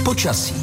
počasí.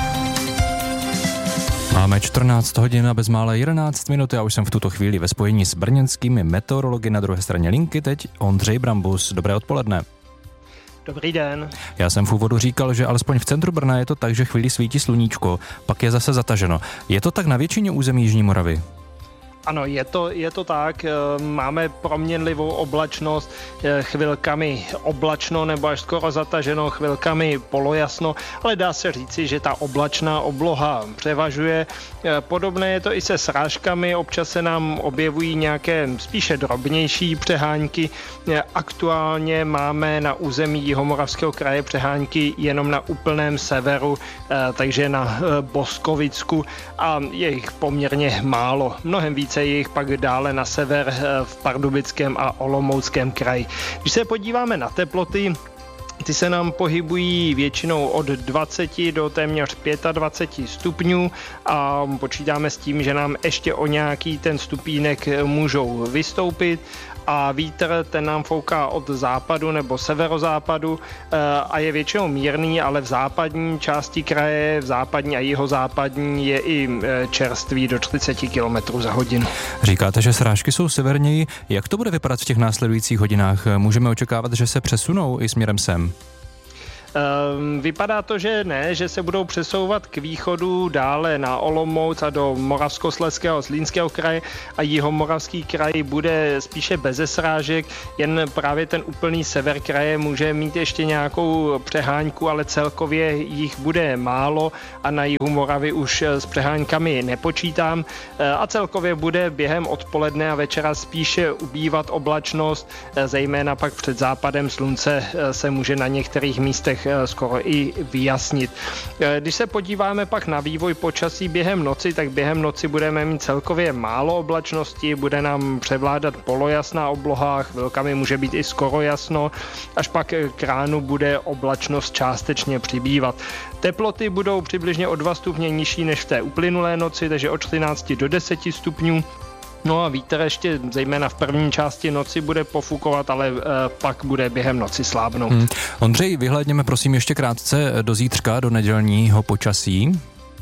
Máme 14 hodin a bezmála 11 minut. Já už jsem v tuto chvíli ve spojení s brněnskými meteorology na druhé straně linky. Teď Ondřej Brambus. Dobré odpoledne. Dobrý den. Já jsem v úvodu říkal, že alespoň v centru Brna je to tak, že chvíli svítí sluníčko, pak je zase zataženo. Je to tak na většině území Jižní Moravy? Ano, je to tak. Máme proměnlivou oblačnost, chvilkami oblačno nebo až skoro zataženo, chvilkami polojasno, ale dá se říci, že ta oblačná obloha převažuje. Podobné je to i se srážkami, občas se nám objevují nějaké spíše drobnější přehánky. Aktuálně máme na území Jihomoravského kraje přehánky jenom na úplném severu, takže na Boskovicku, a je jich poměrně málo. Mnohem více je jich pak dále na sever v Pardubickém a Olomouckém kraji. Když se podíváme na teploty, ty se nám pohybují většinou od 20 do téměř 25 stupňů a počítáme s tím, že nám ještě o nějaký ten stupínek můžou vystoupit. A vítr, ten nám fouká od západu nebo severozápadu a je většinou mírný, ale v západní části kraje, v západní a jihozápadní je i čerstvý do 40 km za hodinu. Říkáte, že srážky jsou severněji. Jak to bude vypadat v těch následujících hodinách? Můžeme očekávat, že se přesunou i směrem sem? Vypadá to, že ne, že se budou přesouvat k východu dále na Olomouc a do Moravskoslezského a Zlínského kraje, a Jihomoravský kraj bude spíše beze srážek, jen právě ten úplný sever kraje může mít ještě nějakou přeháňku, ale celkově jich bude málo a na jihu Moravy už s přeháňkami nepočítám a celkově bude během odpoledne a večera spíše ubývat oblačnost, zejména pak před západem slunce se může na některých místech skoro i vyjasnit. Když se podíváme pak na vývoj počasí během noci, tak během noci budeme mít celkově málo oblačnosti, bude nám převládat polojasná obloha, chvilkami může být i skoro jasno, až pak k ránu bude oblačnost částečně přibývat. Teploty budou přibližně o 2 stupně nižší než v té uplynulé noci, takže od 13 do 10 stupňů. No a vítr ještě zejména v první části noci bude pofukovat, ale pak bude během noci slábnout. Ondřej, vyhlédněme prosím ještě krátce do zítřka, do nedělního počasí.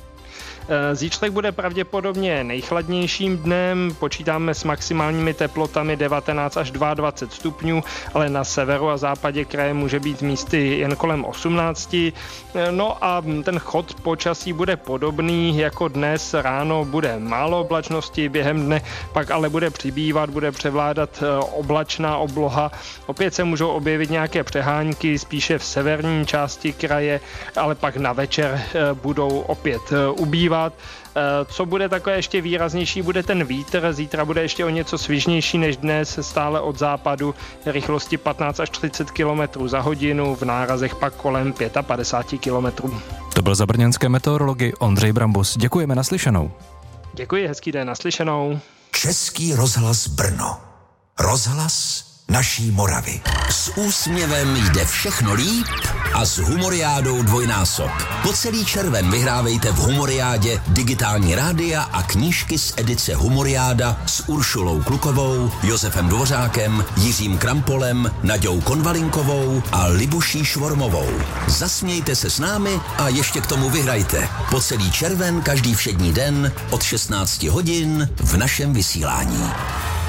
Zítřek bude pravděpodobně nejchladnějším dnem, počítáme s maximálními teplotami 19 až 22 stupňů, ale na severu a západě kraje může být místy jen kolem 18. No a ten chod počasí bude podobný jako dnes. Ráno bude málo oblačnosti, během dne pak ale bude přibývat, bude převládat oblačná obloha. Opět se můžou objevit nějaké přehánky spíše v severní části kraje, ale pak na večer budou opět ubývat. Co bude takové ještě výraznější, bude ten vítr. Zítra bude ještě o něco svižnější než dnes, stále od západu, rychlosti 15 až 30 km za hodinu, v nárazech pak kolem 55 km. To byl za brněnské meteorology Ondřej Brambus. Děkujeme, naslyšenou. Děkuji, hezký den, naslyšenou. Český rozhlas Brno. Rozhlas naší Moravy. S úsměvem jde všechno líp a s Humoriádou dvojnásob. Po celý červen vyhrávejte v Humoriádě digitální rádia a knížky z edice Humoriáda s Uršulou Klukovou, Josefem Dvořákem, Jiřím Krampolem, Naďou Konvalinkovou a Libuší Švormovou. Zasmějte se s námi a ještě k tomu vyhrajte. Po celý červen každý všední den od 16 hodin v našem vysílání.